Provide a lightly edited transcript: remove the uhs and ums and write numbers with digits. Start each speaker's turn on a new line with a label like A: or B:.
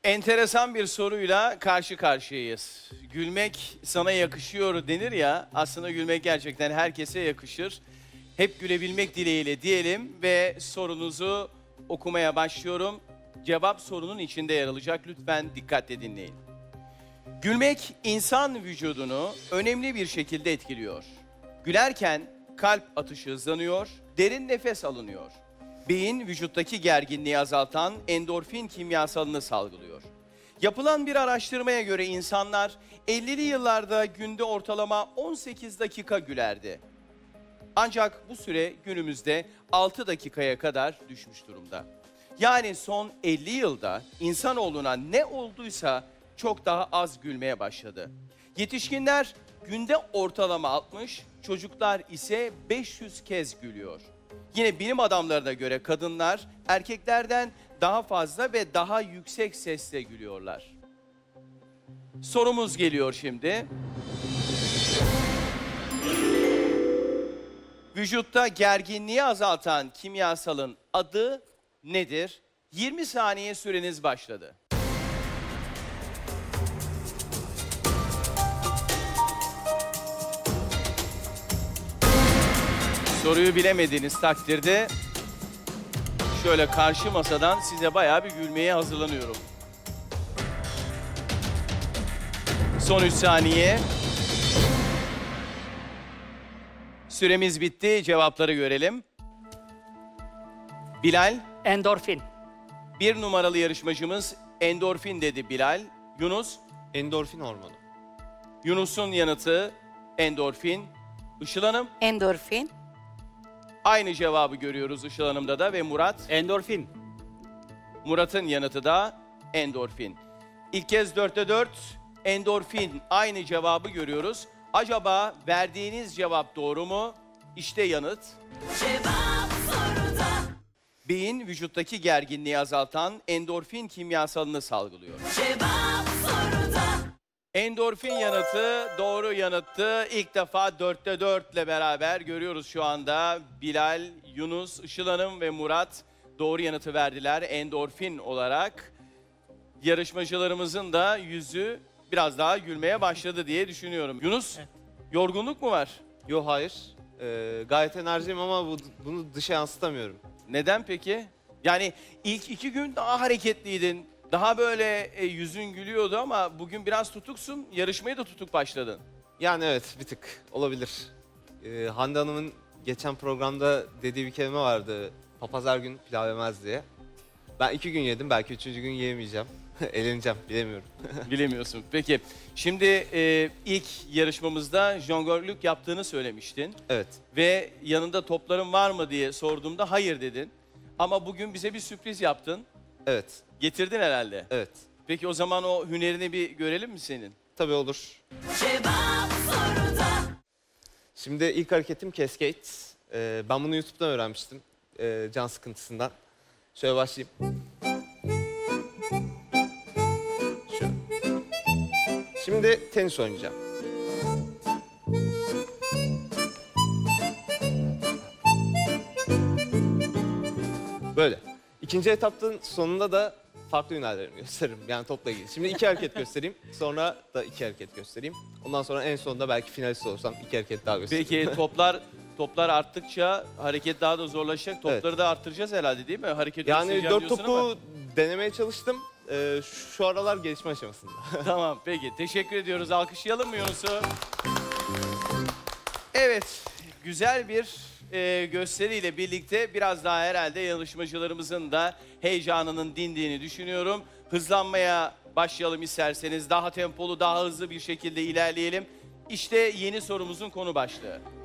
A: Enteresan bir soruyla karşı karşıyayız. Gülmek sana yakışıyor denir ya, aslında gülmek gerçekten herkese yakışır. Hep gülebilmek dileğiyle diyelim ve sorunuzu okumaya başlıyorum. Cevap sorunun içinde yer alacak, lütfen dikkatle dinleyin. Gülmek insan vücudunu önemli bir şekilde etkiliyor. Gülerken kalp atışı hızlanıyor, derin nefes alınıyor. Beyin vücuttaki gerginliği azaltan endorfin kimyasalını salgılıyor. Yapılan bir araştırmaya göre insanlar 50'li yıllarda günde ortalama 18 dakika gülerdi. Ancak bu süre günümüzde 6 dakikaya kadar düşmüş durumda. Yani son 50 yılda insanoğluna ne olduysa çok daha az gülmeye başladı. Yetişkinler günde ortalama 60, çocuklar ise 500 kez gülüyor. Yine bilim adamlarına göre kadınlar erkeklerden daha fazla ve daha yüksek sesle gülüyorlar. Sorumuz geliyor şimdi. Vücutta gerginliği azaltan kimyasalın adı nedir? 20 saniye süreniz başladı. Soruyu bilemediğiniz takdirde şöyle karşı masadan size bayağı bir gülmeye hazırlanıyorum. Son 3 saniye. Süremiz bitti. Cevapları görelim. Bilal,
B: Endorfin.
A: bir numaralı yarışmacımız endorfin dedi Bilal. Yunus,
C: Endorfin hormonu.
A: Yunus'un yanıtı endorfin. Işıl Hanım,
D: Endorfin.
A: aynı cevabı görüyoruz Işıl Hanım'da da ve Murat.
B: Endorfin.
A: Murat'ın yanıtı da endorfin. İlk kez 4'te 4 endorfin, aynı cevabı görüyoruz. Acaba verdiğiniz cevap doğru mu? İşte yanıt.
E: Cevap soruda.
A: Beyin vücuttaki gerginliği azaltan endorfin kimyasalını salgılıyor.
E: Cevap soruda.
A: Endorfin yanıtı doğru yanıttı. İlk defa 4'te 4 ile beraber görüyoruz şu anda. Bilal, Yunus, Işıl Hanım ve Murat doğru yanıtı verdiler endorfin olarak. Yarışmacılarımızın da yüzü biraz daha gülmeye başladı diye düşünüyorum. Yunus, yorgunluk mu var?
C: Yo hayır. Gayet enerjiyim ama bunu dışa yansıtamıyorum.
A: Neden peki? Yani ilk 2 gün daha hareketliydin. Daha böyle yüzün gülüyordu ama bugün biraz tutuksun. Yarışmaya da tutuk başladın.
C: Yani evet bir tık olabilir. Hande Hanım'ın geçen programda dediği bir kelime vardı. Papaz her gün pilav yemez diye. Ben 2 gün yedim, belki 3. gün yiyemeyeceğim. Eleneceğim, bilemiyorum.
A: Bilemiyorsun. Peki şimdi ilk yarışmamızda jonglörlük yaptığını söylemiştin.
C: Evet.
A: Ve yanında topların var mı diye sorduğumda hayır dedin. Ama bugün bize bir sürpriz yaptın.
C: Evet.
A: Getirdin herhalde.
C: Evet.
A: Peki o zaman o hünerini bir görelim mi senin?
C: Tabii olur.
E: Cevap soruda.
C: Şimdi ilk hareketim Cascade. Ben bunu YouTube'dan öğrenmiştim. Can sıkıntısından. Şöyle başlayayım. Şöyle. Şimdi tenis oynayacağım. Böyle. İkinci etapın sonunda da farklı hünerlerimi gösteririm. Yani topla ilgili. Şimdi 2 hareket göstereyim. Sonra da 2 hareket göstereyim. Ondan sonra en sonunda belki finalist olursam 2 hareket daha göstereyim.
A: Peki toplar arttıkça hareket daha da zorlaşacak. Topları da arttıracağız herhalde değil mi? Hareket
C: Yani
A: göstereceğim
C: 4
A: diyorsun
C: topu
A: ama.
C: denemeye çalıştım. Şu aralar gelişme aşamasında.
A: Tamam peki teşekkür ediyoruz. Alkışlayalım mı Yunus'u? Evet, güzel bir gösteriyle birlikte biraz daha herhalde yarışmacılarımızın da heyecanının dindiğini düşünüyorum. Hızlanmaya başlayalım isterseniz. Daha tempolu, daha hızlı bir şekilde ilerleyelim. İşte yeni sorumuzun konu başlığı.